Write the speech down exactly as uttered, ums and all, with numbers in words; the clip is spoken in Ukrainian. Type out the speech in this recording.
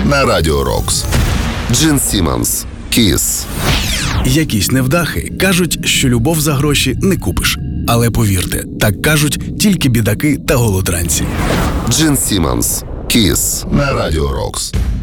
на Радіо Рокс. Джин Сіммонс. Kiss. Якісь невдахи кажуть, що любов за гроші не купиш. Але повірте, так кажуть тільки бідаки та голодранці. Джин Сіммонс. Kiss на Радіо Рокс.